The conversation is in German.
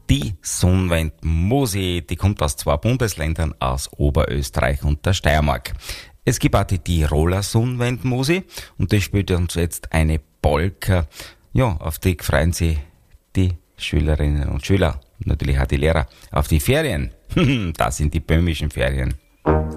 die Sonnwendmusi, die kommt aus 2 Bundesländern, aus Oberösterreich und der Steiermark. Es gibt auch die Tiroler Sonnwendmusi und die spielt uns jetzt eine Polka. Ja, auf die freuen sich die Schülerinnen und Schüler, natürlich auch die Lehrer, auf die Ferien. Das sind die böhmischen Ferien.